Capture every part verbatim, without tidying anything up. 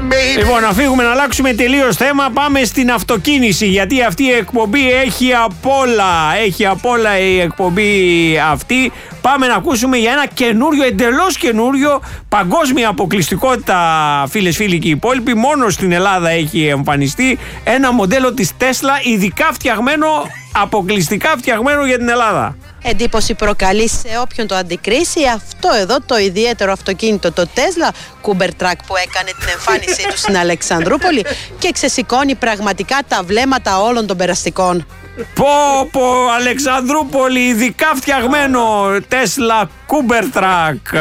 Λοιπόν, να φύγουμε, να αλλάξουμε τελείως θέμα. Πάμε στην αυτοκίνηση, γιατί αυτή η εκπομπή έχει απ' όλα. Έχει απ' όλα η εκπομπή αυτή. Πάμε να ακούσουμε για ένα καινούριο, εντελώς καινούριο, παγκόσμια αποκλειστικότητα, φίλες, φίλοι και οι υπόλοιποι. Μόνο στην Ελλάδα έχει εμφανιστεί ένα μοντέλο της Tesla, ειδικά φτιαγμένο, αποκλειστικά φτιαγμένο για την Ελλάδα. Εντύπωση προκαλεί σε όποιον το αντικρίσει αυτό εδώ το ιδιαίτερο αυτοκίνητο, το Tesla Cybertruck, που έκανε την εμφάνισή του στην Αλεξανδρούπολη και ξεσηκώνει πραγματικά τα βλέμματα όλων των περαστικών. Πω πω, Αλεξανδρούπολη, ειδικά φτιαγμένο Tesla Cybertruck.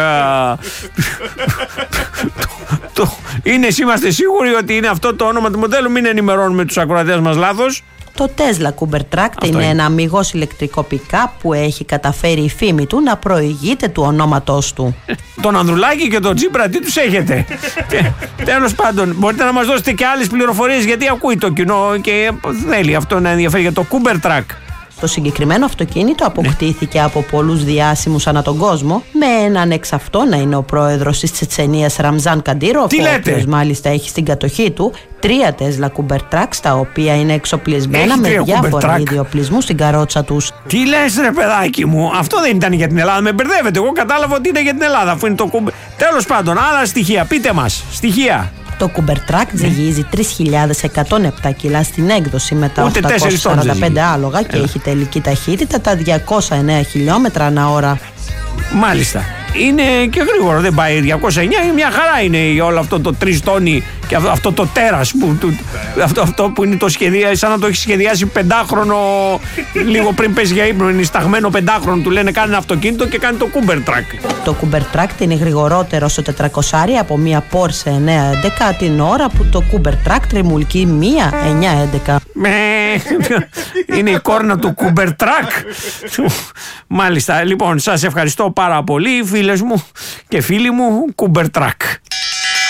Είναι, είμαστε σίγουροι ότι είναι αυτό το όνομα του μοντέλου, μην ενημερώνουμε τους ακροατές μας λάθος. Το Tesla Cybertruck είναι, είναι ένα αμιγώς ηλεκτρικό pick-up που έχει καταφέρει η φήμη του να προηγείται του ονόματός του. Τον Ανδρουλάκη και τον Τσίπρα τι τους έχετε? Τέλος πάντων, μπορείτε να μας δώσετε και άλλες πληροφορίες, γιατί ακούει το κοινό και θέλει αυτό να ενδιαφέρει για το Cybertruck. Το συγκεκριμένο αυτοκίνητο αποκτήθηκε ναι. από πολλούς διάσημους ανά τον κόσμο, με έναν εξ αυτών να είναι ο πρόεδρος της Τσετσενίας Ραμζάν Καντήροφ, ο οποίος μάλιστα έχει στην κατοχή του τρία Tesla Cybertrucks, τα οποία είναι εξοπλισμένα έχει με διάφορα είδη οπλισμού στην καρότσα τους. Τι λες ρε παιδάκι μου, αυτό δεν ήταν για την Ελλάδα, με μπερδεύετε, εγώ κατάλαβα ότι είναι για την Ελλάδα, αφού είναι το Cybertruck. Τέλος πάντων, άλλα στοιχεία, πείτε μας, στοιχεία. Το Cybertruck ζυγίζει τρεις χιλιάδες εκατόν επτά κιλά στην έκδοση με τα οκτακόσια σαράντα πέντε άλογα και Έλα. έχει τελική ταχύτητα τα διακόσια εννέα χιλιόμετρα ανά ώρα. Μάλιστα. Είναι και γρήγορο, δεν πάει διακόσια εννέα, μια χαρά είναι όλο αυτό το τρεις τόνι και αυτό, αυτό το τέρας που, το, αυτό, αυτό που είναι το σχεδία, σαν να το έχει σχεδιάσει πεντάχρονο λίγο πριν πέσει για ύπνο, είναι σταγμένο πεντάχρονο, του λένε κάνει ένα αυτοκίνητο και κάνει το Cybertruck. Το Cybertruck είναι γρηγορότερο στο τετρακόσια από μια Porsche εννιακόσια έντεκα την ώρα που το Cybertruck τριμουλκεί μια εννιακόσια έντεκα. Είναι η κόρνα του Cybertruck. Μάλιστα, λοιπόν, σας ευχαριστώ πάρα πολύ, φίλες μου και φίλοι μου, Cybertruck.